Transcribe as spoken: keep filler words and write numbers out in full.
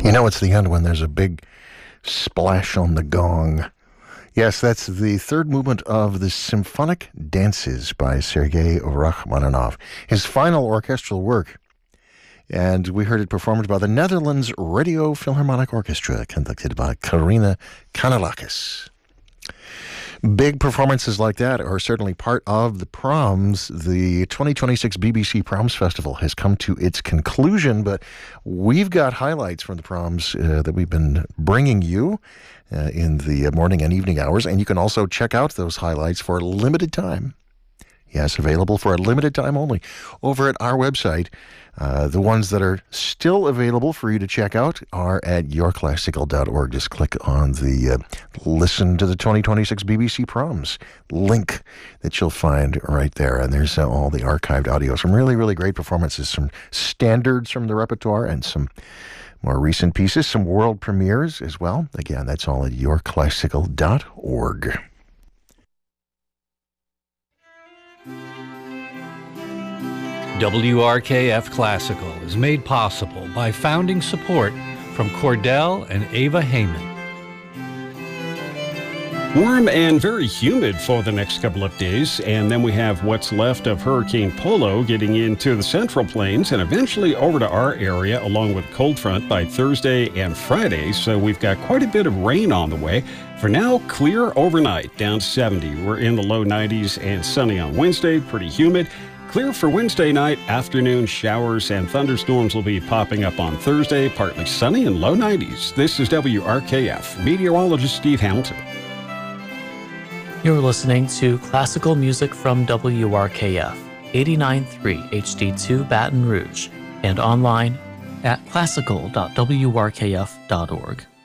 You know it's the end when there's a big splash on the gong. Yes, that's the third movement of the Symphonic Dances by Sergei Rachmaninoff, his final orchestral work. And we heard it performed by the Netherlands Radio Philharmonic Orchestra, conducted by Karina Kanellakis. Big performances like that are certainly part of the proms. The twenty twenty-six B B C Proms Festival has come to its conclusion, but we've got highlights from the proms uh, that we've been bringing you uh, in the morning and evening hours, and you can also check out those highlights for a limited time. Yes, available for a limited time only over at our website. Uh, the ones that are still available for you to check out are at your classical dot org. Just click on the uh, Listen to the twenty twenty-six B B C Proms link that you'll find right there. And there's uh, all the archived audio. Some really, really great performances, some standards from the repertoire and some more recent pieces, some world premieres as well. Again, that's all at your classical dot org. W R K F Classical is made possible by founding support from Cordell and Ava Heyman. Warm and very humid for the next couple of days, and then we have what's left of Hurricane Polo getting into the Central Plains and eventually over to our area along with cold front by Thursday and Friday, so we've got quite a bit of rain on the way. For now, clear overnight, down seventy. We're in the low nineties and sunny on Wednesday, pretty humid. Clear for Wednesday night, afternoon showers and thunderstorms will be popping up on Thursday, partly sunny and low nineties. This is W R K F, meteorologist Steve Hamilton. You're listening to classical music from W R K F, eighty-nine point three H D two Baton Rouge, and online at classical dot w r k f dot org.